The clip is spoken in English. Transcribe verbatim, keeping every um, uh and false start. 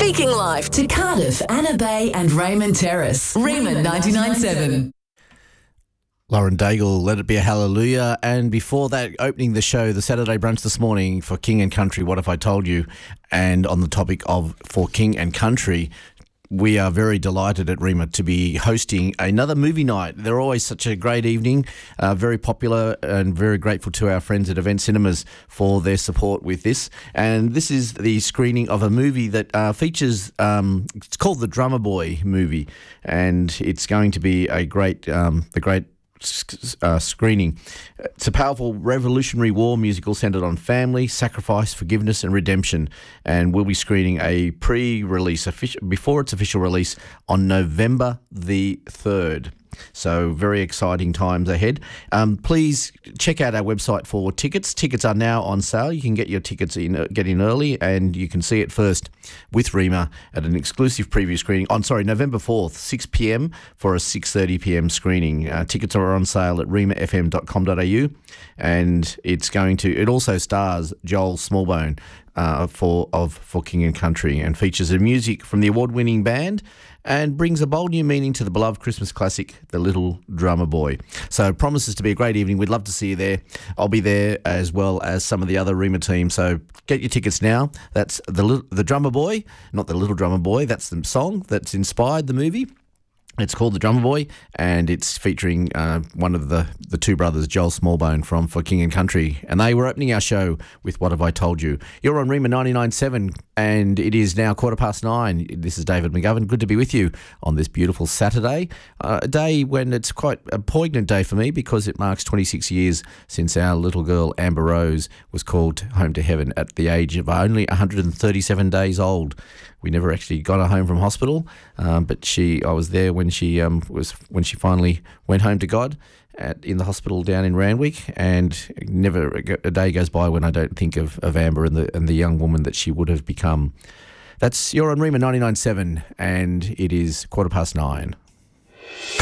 Speaking live to Cardiff, Anna Bay and Raymond Terrace. Rima ninety-nine point seven. Lauren Daigle, Let It Be a Hallelujah. And before that, opening the show, the Saturday brunch this morning for King and Country, What If I Told You? And on the topic of For King and Country, we are very delighted at Rima to be hosting another movie night. They're always such a great evening, uh, very popular, and very grateful to our friends at Event Cinemas for their support with this. And this is the screening of a movie that uh, features, um, it's called The Drummer Boy movie, and it's going to be a great, um, the great Uh, screening. It's a powerful Revolutionary War musical centred on family, sacrifice, forgiveness and redemption, and we'll be screening a pre-release offici- before its official release on November the third. So very exciting times ahead. Um, please check out our website for tickets. Tickets are now on sale. You can get your tickets in, uh, get in early, and you can see it first with Rima at an exclusive preview screening on, sorry, November fourth, six p.m. for a six thirty p.m. screening. Uh, tickets are on sale at rima f m dot com dot a u, and it's going to, it also stars Joel Smallbone uh, for, of, for King and Country, and features the music from the award-winning band, and brings a bold new meaning to the beloved Christmas classic, The Little Drummer Boy. So it promises to be a great evening. We'd love to see you there. I'll be there as well as some of the other Rima team. So get your tickets now. That's The, the Drummer Boy, not The Little Drummer Boy. That's the song that's inspired the movie. It's called The Drummer Boy, and it's featuring uh, one of the, the two brothers, Joel Smallbone from For King and Country. And they were opening our show with What Have I Told You? You're on Rima ninety-nine point seven, and it is now quarter past nine. This is David McGovern. Good to be with you on this beautiful Saturday, uh, a day when it's quite a poignant day for me because it marks twenty-six years since our little girl, Amber Rose, was called home to heaven at the age of only one hundred thirty-seven days old. We never actually got her home from hospital, um, but she, I was there when she um, was when she finally went home to God at, in the hospital down in Randwick, and never a day goes by when I don't think of, of Amber and the and the young woman that she would have become. That's, you're on Rima ninety-nine point seven, and it is quarter past nine.